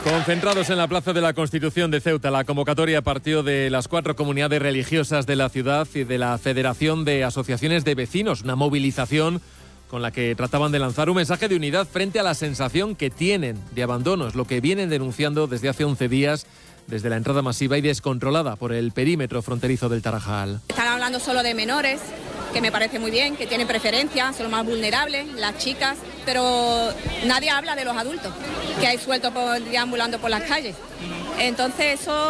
Concentrados en la Plaza de la Constitución de Ceuta, la convocatoria partió de las 4 comunidades religiosas de la ciudad y de la Federación de Asociaciones de Vecinos, una movilización con la que trataban de lanzar un mensaje de unidad frente a la sensación que tienen de abandono, es lo que vienen denunciando desde hace 11 días, desde la entrada masiva y descontrolada por el perímetro fronterizo del Tarajal. Están hablando solo de menores, que me parece muy bien, que tienen preferencia, son los más vulnerables, las chicas, pero nadie habla de los adultos que hay sueltos deambulando por las calles. Entonces eso,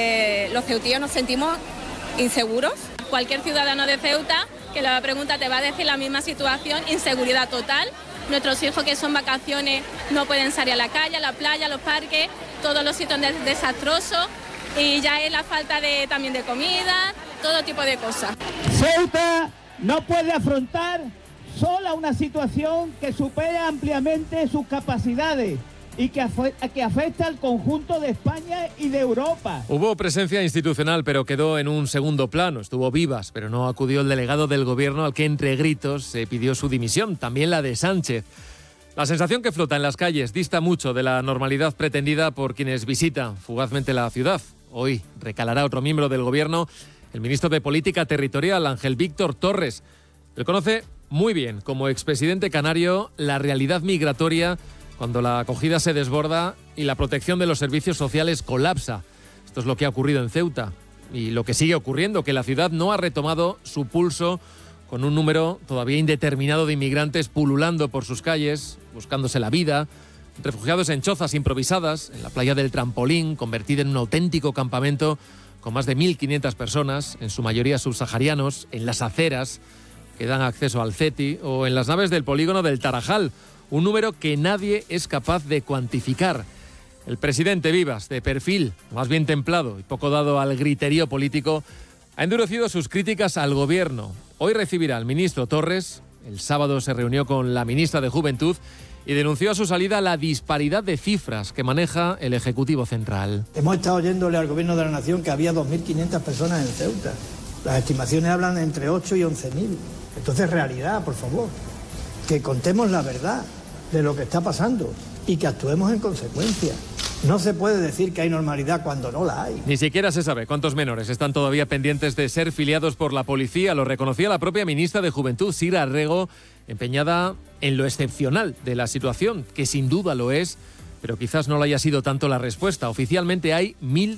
los ceutíes nos sentimos inseguros. Cualquier ciudadano de Ceuta que la pregunta te va a decir la misma situación, inseguridad total. Nuestros hijos que son vacaciones no pueden salir a la calle, a la playa, a los parques, todos los sitios desastrosos, y ya es la falta también de comida, todo tipo de cosas. Ceuta no puede afrontar sola una situación que supera ampliamente sus capacidades y que afecta al conjunto de España y de Europa. Hubo presencia institucional, pero quedó en un segundo plano. Estuvo Vivas, pero no acudió el delegado del gobierno, al que entre gritos se pidió su dimisión, también la de Sánchez. La sensación que flota en las calles dista mucho de la normalidad pretendida por quienes visitan fugazmente la ciudad. Hoy recalará otro miembro del gobierno, el ministro de Política Territorial, Ángel Víctor Torres. Él conoce muy bien, como expresidente canario, la realidad migratoria cuando la acogida se desborda y la protección de los servicios sociales colapsa. Esto es lo que ha ocurrido en Ceuta y lo que sigue ocurriendo, que la ciudad no ha retomado su pulso con un número todavía indeterminado de inmigrantes pululando por sus calles, buscándose la vida, refugiados en chozas improvisadas, en la playa del Trampolín, convertida en un auténtico campamento con más de 1.500 personas, en su mayoría subsaharianos, en las aceras que dan acceso al CETI o en las naves del polígono del Tarajal, un número que nadie es capaz de cuantificar. El presidente Vivas, de perfil más bien templado y poco dado al griterío político, ha endurecido sus críticas al gobierno. Hoy recibirá al ministro Torres, el sábado se reunió con la ministra de Juventud y denunció a su salida la disparidad de cifras que maneja el Ejecutivo Central. Hemos estado oyéndole al Gobierno de la Nación que había 2.500 personas en Ceuta. Las estimaciones hablan de entre 8 y 11.000. Entonces, realidad, por favor, que contemos la verdad de lo que está pasando y que actuemos en consecuencia. No se puede decir que hay normalidad cuando no la hay. Ni siquiera se sabe cuántos menores están todavía pendientes de ser filiados por la policía. Lo reconocía la propia ministra de Juventud, Sira Arrego, empeñada en lo excepcional de la situación, que sin duda lo es, pero quizás no lo haya sido tanto la respuesta. Oficialmente hay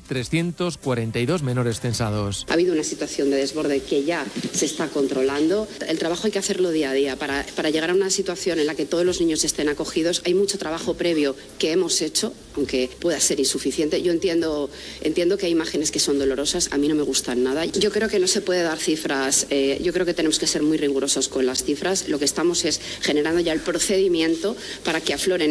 1.342 menores censados. Ha habido una situación de desborde que ya se está controlando. El trabajo hay que hacerlo día a día. Para llegar a una situación en la que todos los niños estén acogidos, hay mucho trabajo previo que hemos hecho, aunque pueda ser insuficiente. Yo entiendo que hay imágenes que son dolorosas, a mí no me gustan nada. Yo creo que no se puede dar cifras, yo creo que tenemos que ser muy rigurosos con las cifras. Lo que estamos es generando ya el procedimiento para que afloren